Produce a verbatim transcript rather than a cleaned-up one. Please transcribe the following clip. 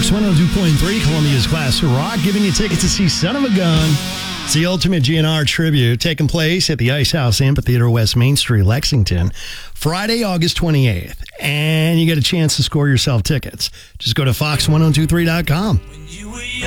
Fox one oh two point three, Columbia's Classic Rock, giving you tickets to see Son of a Gun. It's the ultimate G N R tribute taking place at the Ice House Amphitheater, West Main Street, Lexington, Friday, August twenty-eighth. And you get a chance to score yourself tickets. Just go to fox one oh two three dot com.